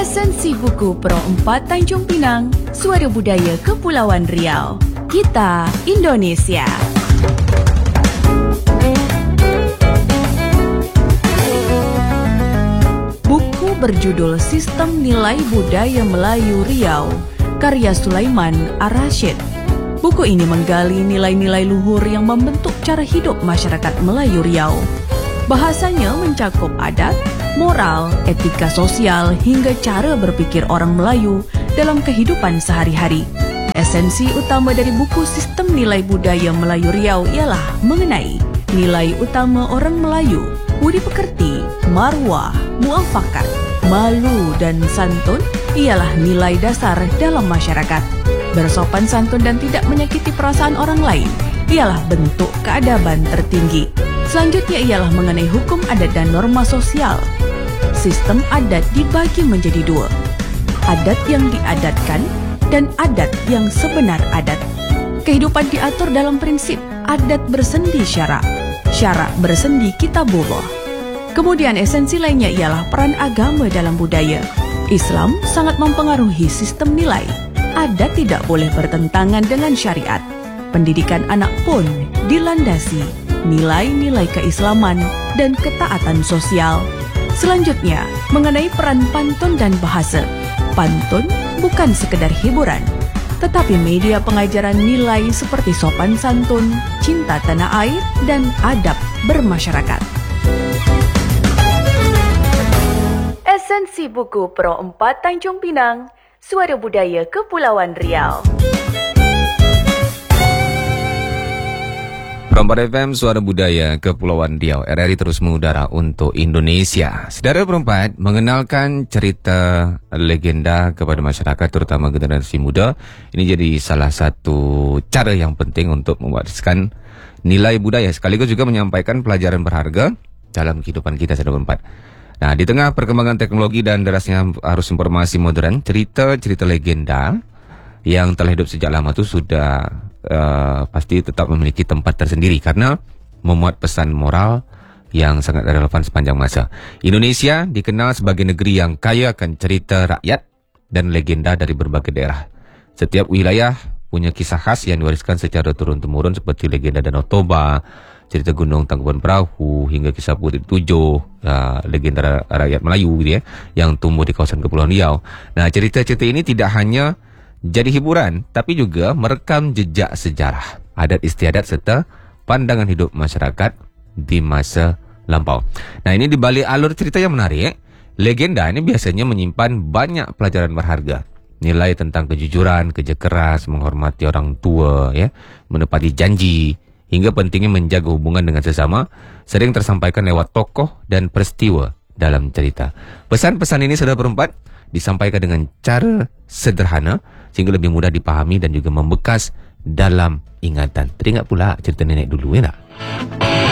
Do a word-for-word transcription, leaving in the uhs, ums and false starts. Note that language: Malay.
Esensi Buku Pro empat Tanjung Pinang, Suara Budaya Kepulauan Riau. Kita Indonesia. Buku berjudul Sistem Nilai Budaya Melayu Riau, karya Sulaiman Ar-Rasyid. Buku ini menggali nilai-nilai luhur yang membentuk cara hidup masyarakat Melayu Riau. Bahasanya mencakup adat, moral, etika sosial hingga cara berpikir orang Melayu dalam kehidupan sehari-hari. Esensi utama dari buku Sistem Nilai Budaya Melayu Riau ialah mengenai nilai utama orang Melayu, budi pekerti, marwah, muafakat, malu dan santun ialah nilai dasar dalam masyarakat. Bersopan santun dan tidak menyakiti perasaan orang lain ialah bentuk keadaban tertinggi. Selanjutnya ialah mengenai hukum adat dan norma sosial. Sistem adat dibagi menjadi dua, adat yang diadatkan dan adat yang sebenar adat. Kehidupan diatur dalam prinsip adat bersendi syarak, syarak bersendi kitabullah. Kemudian esensi lainnya ialah peran agama dalam budaya. Islam sangat mempengaruhi sistem nilai. Adat tidak boleh bertentangan dengan syariat. Pendidikan anak pun dilandasi nilai-nilai keislaman dan ketaatan sosial. Selanjutnya, mengenai peran pantun dan bahasa. Pantun bukan sekedar hiburan, tetapi media pengajaran nilai seperti sopan santun, cinta tanah air, dan adab bermasyarakat. Esensi Buku Pro empat Tanjung Pinang, Suara Budaya Kepulauan Riau. Pro empat F M, Suara Budaya Kepulauan Riau, R R I terus mengudara untuk Indonesia. Saudara Pro empat, mengenalkan cerita legenda kepada masyarakat, terutama generasi muda, ini jadi salah satu cara yang penting untuk mewariskan nilai budaya, sekaligus juga menyampaikan pelajaran berharga dalam kehidupan kita, saudara Pro empat. Nah, di tengah perkembangan teknologi dan derasnya arus informasi modern, cerita-cerita legenda yang telah hidup sejak lama itu sudah uh, pasti tetap memiliki tempat tersendiri karena memuat pesan moral yang sangat relevan sepanjang masa. Indonesia dikenal sebagai negeri yang kaya akan cerita rakyat dan legenda dari berbagai daerah. Setiap wilayah punya kisah khas yang diwariskan secara turun-temurun seperti legenda Danau Toba, cerita Gunung Tangkuban Perahu, hingga kisah Putri Tujuh, uh, legenda rakyat Melayu gitu ya, yang tumbuh di kawasan Kepulauan Riau. Nah, cerita-cerita ini tidak hanya jadi hiburan, tapi juga merekam jejak sejarah, adat istiadat serta pandangan hidup masyarakat di masa lampau. Nah, ini di balik alur cerita yang menarik, legenda ini biasanya menyimpan banyak pelajaran berharga. Nilai tentang kejujuran, kerja keras, menghormati orang tua, ya, menepati janji, hingga pentingnya menjaga hubungan dengan sesama, sering tersampaikan lewat tokoh dan peristiwa dalam cerita. Pesan-pesan ini, saudara Pro empat, disampaikan dengan cara sederhana sehingga lebih mudah dipahami dan juga membekas dalam ingatan. Teringat pula cerita nenek dulu, ya tak?